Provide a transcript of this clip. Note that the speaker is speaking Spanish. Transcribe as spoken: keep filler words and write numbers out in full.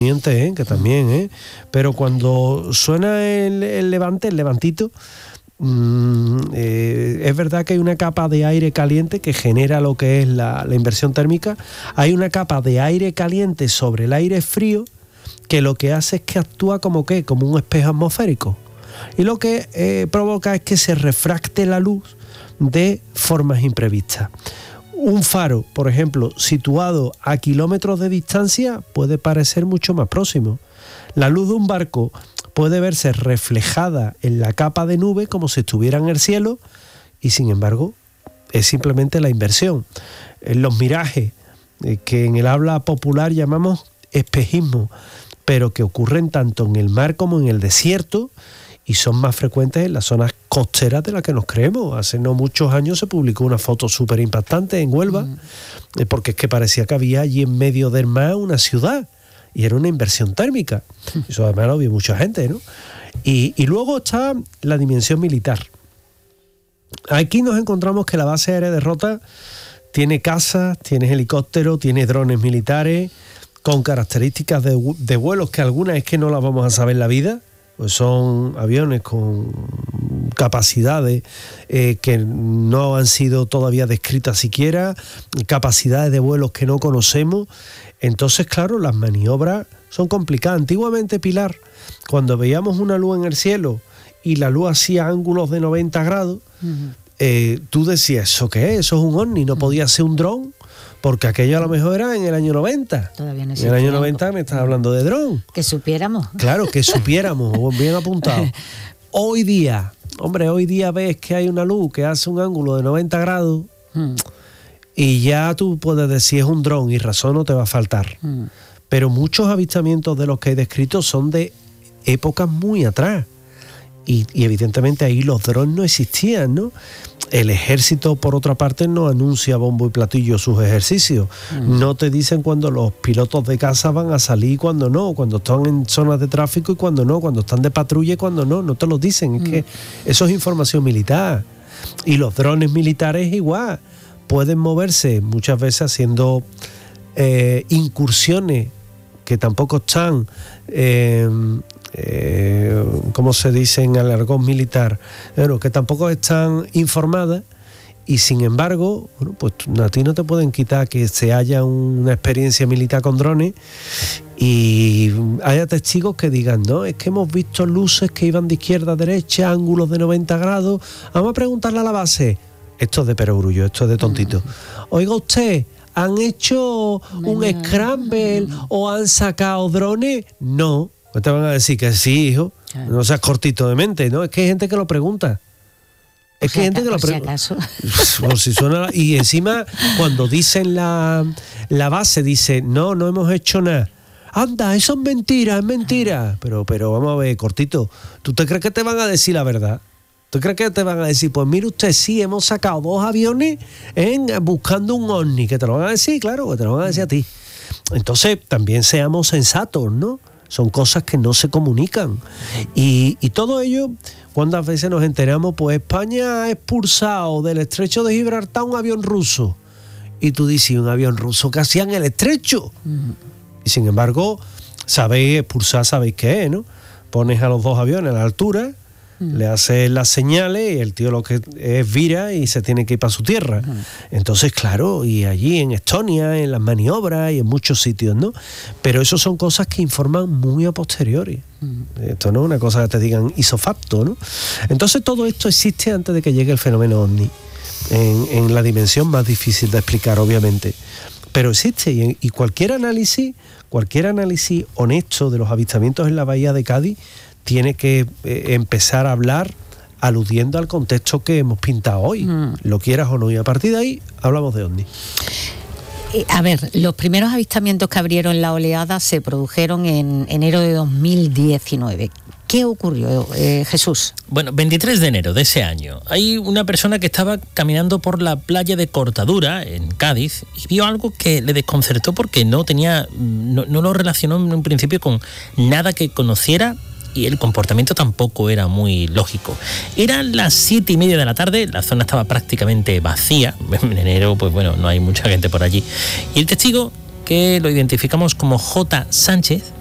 ¿eh? Que también, ¿eh? Pero cuando suena el, el levante, el levantito, mmm, eh, es verdad que hay una capa de aire caliente que genera lo que es la, la inversión térmica. Hay una capa de aire caliente sobre el aire frío que lo que hace es que actúa como ¿qué? Como un espejo atmosférico. Y lo que eh, provoca es que se refracte la luz de formas imprevistas. Un faro, por ejemplo, situado a kilómetros de distancia, puede parecer mucho más próximo. La luz de un barco puede verse reflejada en la capa de nube como si estuviera en el cielo, y sin embargo es simplemente la inversión. En los mirajes, eh, que en el habla popular llamamos espejismo, pero que ocurren tanto en el mar como en el desierto, y son más frecuentes en las zonas costeras de las que nos creemos. Hace no muchos años se publicó una foto súper impactante en Huelva, mm. porque es que parecía que había allí en medio del mar una ciudad, y era una inversión térmica. Eso además lo vio mucha gente, ¿no? Y, y luego está la dimensión militar. Aquí nos encontramos que la base aérea de Rota tiene casas, tiene helicópteros, tiene drones militares, con características de, de vuelos que algunas es que no las vamos a saber en la vida. Pues son aviones con capacidades eh, que no han sido todavía descritas siquiera, capacidades de vuelos que no conocemos. Entonces, claro, las maniobras son complicadas. Antiguamente, Pilar, cuando veíamos una luz en el cielo y la luz hacía ángulos de noventa grados, uh-huh. eh, tú decías, ¿eso qué es? Eso es un ovni, no uh-huh. podía ser un dron. Porque aquello a lo mejor era en el año noventa. Todavía no en el año noventa me estás hablando de dron. Que supiéramos. Claro, que supiéramos, bien apuntado. Hoy día, hombre, hoy día ves que hay una luz que hace un ángulo de noventa grados hmm. y ya tú puedes decir es un dron y razón no te va a faltar. Hmm. Pero muchos avistamientos de los que he descrito son de épocas muy atrás. Y, y evidentemente ahí los drones no existían, ¿no? El ejército, por otra parte, no anuncia bombo y platillo sus ejercicios. Mm. No te dicen cuando los pilotos de caza van a salir y cuando no, cuando están en zonas de tráfico y cuando no, cuando están de patrulla y cuando no, no te lo dicen. Es mm. que eso es información militar. Y los drones militares igual, pueden moverse muchas veces haciendo eh, incursiones que tampoco están... Eh, Eh, ¿cómo se dice en el argot militar? Bueno, que tampoco están informadas, y sin embargo, bueno, pues a ti no te pueden quitar que se haya una experiencia militar con drones y haya testigos que digan, no, es que hemos visto luces que iban de izquierda a derecha, ángulos de noventa grados, vamos a preguntarle a la base. Esto es de perogrullo, esto es de tontito. Oiga usted, ¿han hecho un scramble o han sacado drones? No. Te van a decir que sí, hijo, no seas cortito de mente, ¿no? Es que hay gente que lo pregunta. Es que hay gente que lo pregunta. Por si suena. Y encima, cuando dicen la, la base, dice, no, no hemos hecho nada. Anda, eso es mentira, es mentira. Pero, pero vamos a ver, cortito, ¿tú te crees que te van a decir la verdad? ¿Tú crees que te van a decir, pues mire usted, sí, hemos sacado dos aviones en, buscando un ovni? Que te lo van a decir, claro, que te lo van a decir a ti. Entonces, también seamos sensatos, ¿no? Son cosas que no se comunican. Y, y todo ello, ¿cuántas veces nos enteramos? Pues España ha expulsado del estrecho de Gibraltar un avión ruso. Y tú dices, ¿un avión ruso que hacía en el estrecho? Uh-huh. Y sin embargo, sabéis, expulsar, sabéis qué es, ¿no? Pones a los dos aviones a la altura, uh-huh. le haces las señales y el tío lo que es vira y se tiene que ir para su tierra. Uh-huh. Entonces, claro, y allí en Estonia, en las maniobras y en muchos sitios, ¿no? Pero eso son cosas que informan muy a posteriori. Uh-huh. Esto no es una cosa que te digan ipso facto, ¿no? Entonces todo esto existe antes de que llegue el fenómeno ovni, en, en la dimensión más difícil de explicar, obviamente. Pero existe, y, y cualquier análisis, cualquier análisis honesto de los avistamientos en la bahía de Cádiz tiene que eh, empezar a hablar aludiendo al contexto que hemos pintado hoy, mm. lo quieras o no, y a partir de ahí hablamos de ovni. Eh, a ver, los primeros avistamientos que abrieron la oleada se produjeron en enero de dos mil diecinueve. ¿Qué ocurrió, eh, Jesús? Bueno, veintitrés de enero de ese año, hay una persona que estaba caminando por la playa de Cortadura, en Cádiz, y vio algo que le desconcertó porque no tenía, no, no lo relacionó en un principio con nada que conociera, y el comportamiento tampoco era muy lógico. Eran las siete y media de la tarde, la zona estaba prácticamente vacía, en enero pues bueno, no hay mucha gente por allí, y el testigo, que lo identificamos como J. Sánchez,